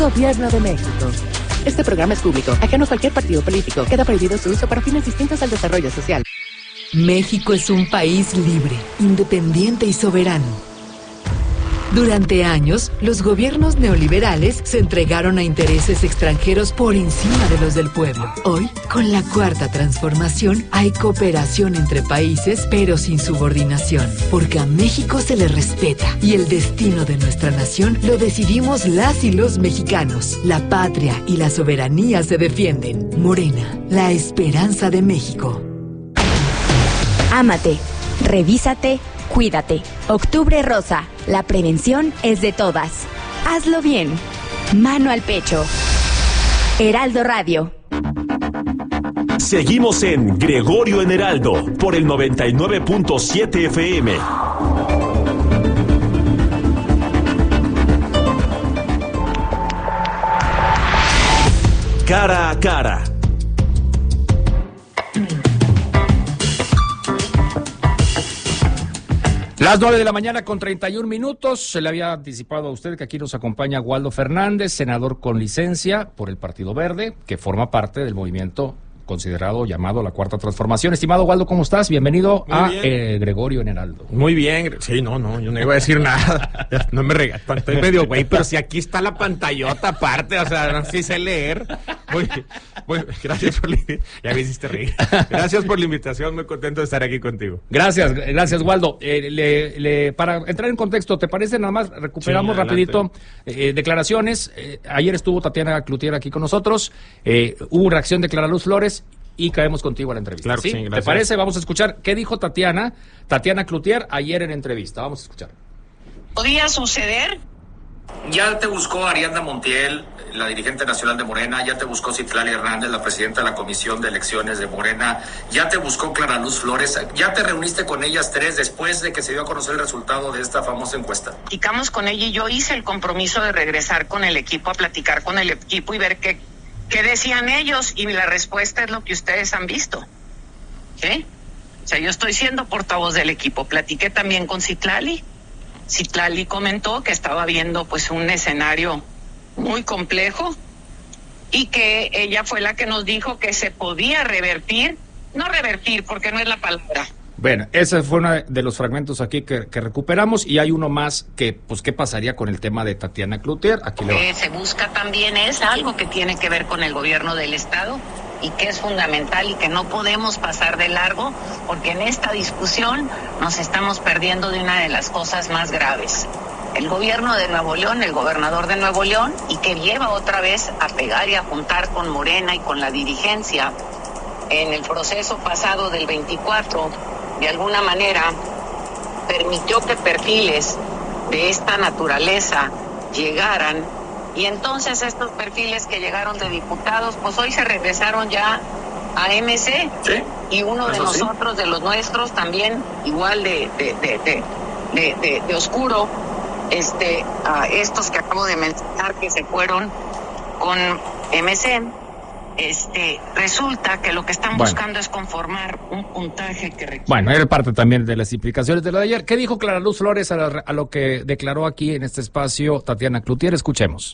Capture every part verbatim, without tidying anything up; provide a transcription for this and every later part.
Gobierno de México. Este programa es público, ajeno a cualquier partido político. Queda prohibido su uso para fines distintos al desarrollo social. México es un país libre, independiente y soberano. Durante años, los gobiernos neoliberales se entregaron a intereses extranjeros por encima de los del pueblo. Hoy, con la Cuarta Transformación, hay cooperación entre países, pero sin subordinación, porque a México se le respeta y el destino de nuestra nación lo decidimos las y los mexicanos. La patria y la soberanía se defienden. Morena, la esperanza de México. Ámate, revísate, cuídate. Octubre Rosa, la prevención es de todas. Hazlo bien. Mano al pecho. Heraldo Radio. Seguimos en Gregorio en Heraldo por el noventa y nueve punto siete F M. Cara a cara. Las nueve de la mañana con treinta y un minutos. Se le había anticipado a usted que aquí nos acompaña Waldo Fernández, senador con licencia por el Partido Verde, que forma parte del movimiento considerado llamado la Cuarta Transformación. Estimado Waldo, ¿cómo estás? Bienvenido Muy a eh, Gregorio en Heraldo. Muy bien. Sí, no, no, yo no iba a decir nada. No me regañes. Estoy medio güey, pero si aquí está la pantallota aparte, o sea, no sí sé leer. Muy, muy, gracias por la, ya me hiciste reír. Gracias por la invitación, muy contento de estar aquí contigo. Gracias, gracias Waldo. Eh, le, le, para entrar en contexto, ¿te parece? Nada más recuperamos sí, rapidito eh, declaraciones. Eh, ayer estuvo Tatiana Cloutier aquí con nosotros. Eh, hubo reacción de Clara Luz Flores. Y caemos contigo a la entrevista. Claro, ¿sí? sí, ¿Te parece? Vamos a escuchar qué dijo Tatiana, Tatiana Cloutier ayer en entrevista. Vamos a escuchar. ¿Podría suceder? Ya te buscó Ariadna Montiel, la dirigente nacional de Morena, ya te buscó Citlali Hernández, la presidenta de la Comisión de Elecciones de Morena, ya te buscó Clara Luz Flores, ya te reuniste con ellas tres después de que se dio a conocer el resultado de esta famosa encuesta. Platicamos con ella y yo hice el compromiso de regresar con el equipo, a platicar con el equipo y ver qué ¿Qué decían ellos? Y la respuesta es lo que ustedes han visto. ¿Sí? O sea, yo estoy siendo portavoz del equipo. Platiqué también con Citlali. Citlali comentó que estaba viendo pues un escenario muy complejo y que ella fue la que nos dijo que se podía revertir, no revertir porque no es la palabra. Bueno, ese fue uno de los fragmentos aquí que, que recuperamos y hay uno más que, pues, ¿qué pasaría con el tema de Tatiana Cloutier? Aquí Lo que se busca también es algo que tiene que ver con el gobierno del Estado y que es fundamental y que no podemos pasar de largo porque en esta discusión nos estamos perdiendo de una de las cosas más graves. El gobierno de Nuevo León, el gobernador de Nuevo León, y que lleva otra vez a pegar y a juntar con Morena y con la dirigencia en el proceso pasado del veinticuatro, de alguna manera permitió que perfiles de esta naturaleza llegaran y entonces estos perfiles que llegaron de diputados pues hoy se regresaron ya a M C. ¿Sí? Y uno de nosotros, sí, de los nuestros también igual de de de de, de, de, de oscuro, este a estos que acabo de mencionar que se fueron con M C. Este, resulta que lo que están bueno. buscando es conformar un puntaje que requiere. Bueno, era parte también de las implicaciones de lo de ayer. ¿Qué dijo Clara Luz Flores a, la, a lo que declaró aquí en este espacio Tatiana Cloutier? Escuchemos.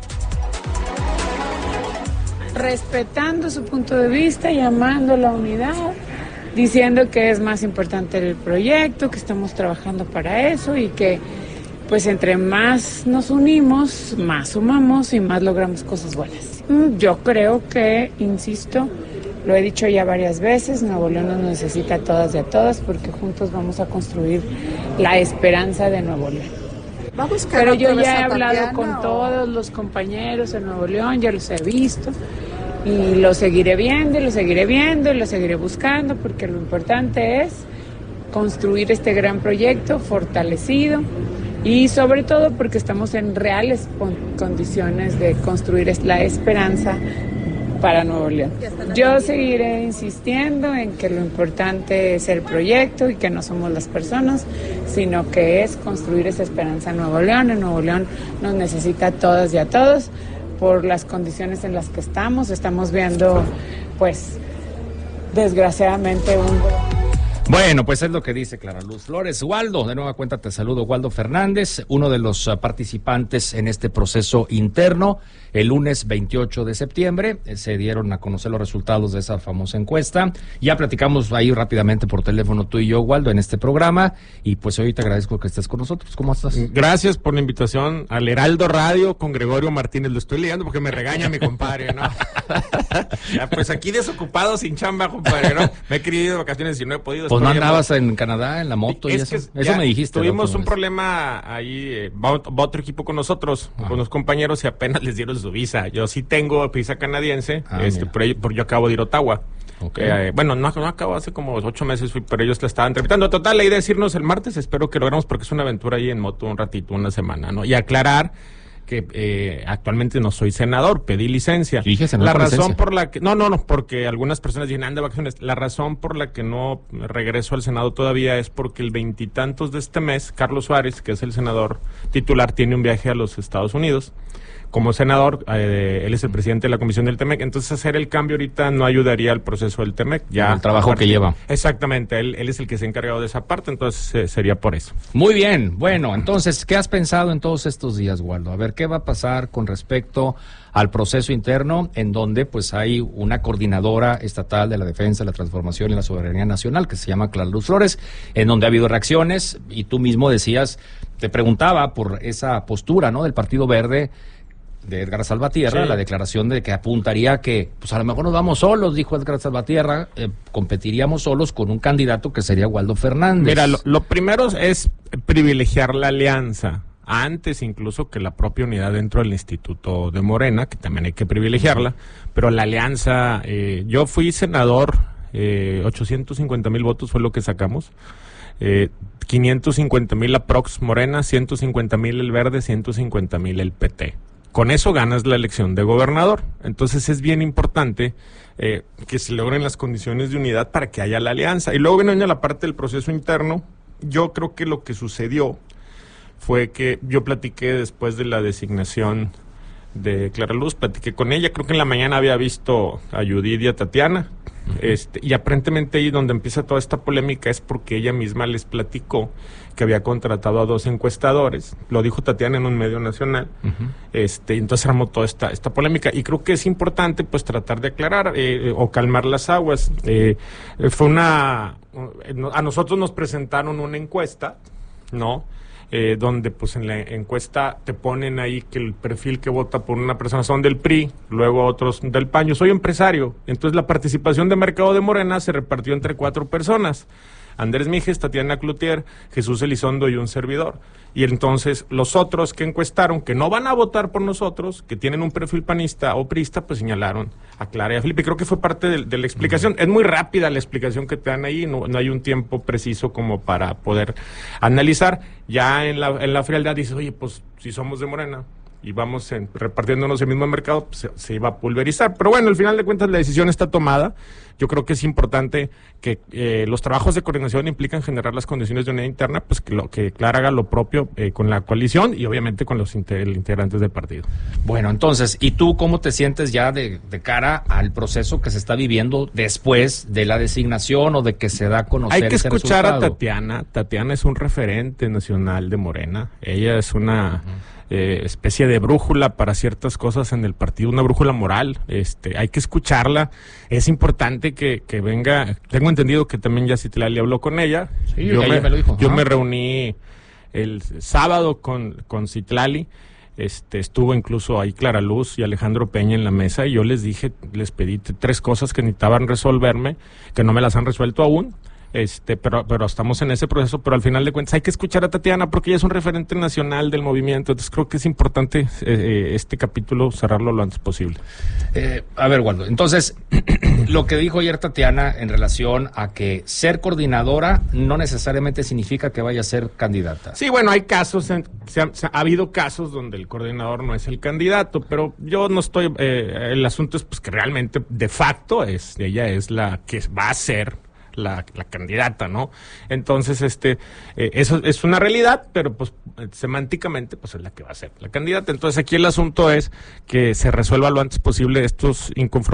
Respetando su punto de vista, llamando a la unidad, diciendo que es más importante el proyecto, que estamos trabajando para eso y que pues entre más nos unimos, más sumamos y más logramos cosas buenas. Yo creo que, insisto, lo he dicho ya varias veces, Nuevo León nos necesita a todas y a todas porque juntos vamos a construir la esperanza de Nuevo León. Pero yo ya he hablado con todos los compañeros en Nuevo León, ya los he visto y lo seguiré viendo y lo seguiré viendo y lo seguiré buscando porque lo importante es construir este gran proyecto fortalecido. Y sobre todo porque estamos en reales condiciones de construir la esperanza para Nuevo León. Yo seguiré insistiendo en que lo importante es el proyecto y que no somos las personas, sino que es construir esa esperanza en Nuevo León. En Nuevo León nos necesita a todas y a todos por las condiciones en las que estamos. Estamos viendo, pues, desgraciadamente un... Bueno, pues es lo que dice Clara Luz Flores. Waldo, de nueva cuenta te saludo, Waldo Fernández, uno de los uh, participantes en este proceso interno. El lunes veintiocho de septiembre eh, se dieron a conocer los resultados de esa famosa encuesta. Ya platicamos ahí rápidamente por teléfono tú y yo, Waldo, en este programa. Y pues hoy te agradezco que estés con nosotros. ¿Cómo estás? Gracias por la invitación al Heraldo Radio con Gregorio Martínez. Lo estoy leyendo porque me regaña mi compadre, ¿no? Ya, pues aquí desocupado, sin chamba, compadre, ¿no? Me he querido ir de vacaciones y no he podido. Pues no andabas en Canadá, en la moto y eso. Eso me dijiste. Tuvimos un problema ahí, eh, va, va otro equipo con nosotros, Ajá. con los compañeros, y apenas les dieron su visa. Yo sí tengo visa canadiense, ah, este, pero yo, por yo acabo de ir a Ottawa. Okay. Eh, bueno, no, no acabo, hace como ocho meses fui, pero ellos la estaban tramitando. Total, la idea es irnos el martes, espero que logramos, porque es una aventura ahí en moto un ratito, una semana, ¿no? Y aclarar que eh, actualmente no soy senador, pedí licencia. Dije senador la por razón licencia. por la que, no, no, no, porque algunas personas dicen, anda de vacaciones. La razón por la que no regreso al Senado todavía es porque el veintitantos de este mes, Carlos Suárez, que es el senador titular, tiene un viaje a los Estados Unidos. Como senador, eh, él es el presidente de la comisión del T M E C, entonces hacer el cambio ahorita no ayudaría al proceso del T M E C. Ya el trabajo que lleva. Exactamente, él, él es el que se ha encargado de esa parte, entonces eh, sería por eso. Muy bien, bueno, entonces, ¿qué has pensado en todos estos días, Waldo? A ver, ¿qué va a pasar con respecto al proceso interno, en donde pues hay una coordinadora estatal de la defensa, la transformación y la soberanía nacional, que se llama Clara Luz Flores, en donde ha habido reacciones, y tú mismo decías, te preguntaba por esa postura, ¿no?, del Partido Verde, de Edgar Salvatierra, sí. La declaración de que apuntaría que, pues a lo mejor nos vamos solos, dijo Edgar Salvatierra, eh, competiríamos solos con un candidato que sería Waldo Fernández. Mira, lo, lo primero es privilegiar la alianza, antes incluso que la propia unidad dentro del Instituto de Morena, que también hay que privilegiarla, pero la alianza, eh, yo fui senador, eh, ochocientos cincuenta mil votos fue lo que sacamos, eh, quinientos cincuenta mil aprox Morena, ciento cincuenta mil el Verde, ciento cincuenta mil el P T. Con eso ganas la elección de gobernador. Entonces es bien importante eh, que se logren las condiciones de unidad para que haya la alianza. Y luego viene la parte del proceso interno. Yo creo que lo que sucedió fue que yo platiqué después de la designación de Clara Luz, platiqué con ella. Creo que en la mañana había visto a Judith y a Tatiana. Uh-huh. Este, y aparentemente ahí donde empieza toda esta polémica es porque ella misma les platicó que había contratado a dos encuestadores, lo dijo Tatiana en un medio nacional, uh-huh. este, entonces armó toda esta, esta polémica, y creo que es importante pues tratar de aclarar eh, o calmar las aguas. Eh, fue una, a nosotros nos presentaron una encuesta, ¿no?, Eh, donde pues en la encuesta te ponen ahí que el perfil que vota por una persona son del P R I, luego otros del P A N. Yo soy empresario, entonces la participación de mercado de Morena se repartió entre cuatro personas: Andrés Mijes, Tatiana Cloutier, Jesús Elizondo y un servidor. Y entonces los otros que encuestaron, que no van a votar por nosotros, que tienen un perfil panista o priista, pues señalaron a Clara y a Felipe. Creo que fue parte de, de la explicación. Uh-huh. Es muy rápida la explicación que te dan ahí, no, no hay un tiempo preciso como para poder analizar. Ya en la, en la frialdad dices, oye, pues si somos de Morena y vamos en, repartiéndonos el mismo mercado, pues, se, se iba a pulverizar. Pero bueno, al final de cuentas la decisión está tomada. Yo creo que es importante que eh, los trabajos de coordinación implican generar las condiciones de unidad interna, pues que, lo, que Clara haga lo propio eh, con la coalición y obviamente con los inter, integrantes del partido. Bueno, entonces, ¿y tú cómo te sientes ya de, de cara al proceso que se está viviendo después de la designación o de que se da a conocer Hay que ese escuchar resultado? a Tatiana. Tatiana es un referente nacional de Morena. Ella es una... Uh-huh. Eh, especie de brújula para ciertas cosas en el partido, una brújula moral. Este, hay que escucharla. Es importante que, que venga. Tengo entendido que también ya Citlali habló con ella. Sí, yo me, me lo dijo. Yo ah. me reuní el sábado con, con Citlali. Este, estuvo incluso ahí Clara Luz y Alejandro Peña en la mesa, y yo les dije, les pedí tres cosas que necesitaban resolverme, que no me las han resuelto aún. Este, pero, pero estamos en ese proceso, pero al final de cuentas hay que escuchar a Tatiana porque ella es un referente nacional del movimiento, entonces creo que es importante eh, este capítulo cerrarlo lo antes posible. Eh, a ver, Waldo, entonces, lo que dijo ayer Tatiana en relación a que ser coordinadora no necesariamente significa que vaya a ser candidata. Sí, bueno, hay casos, en, se ha, se ha, ha habido casos donde el coordinador no es el candidato, pero yo no estoy, eh, el asunto es pues que realmente de facto es, ella es la que va a ser La, la candidata, ¿no? Entonces, este, eh, eso es una realidad, pero pues semánticamente, pues es la que va a ser la candidata. Entonces, aquí el asunto es que se resuelva lo antes posible estos inconformidades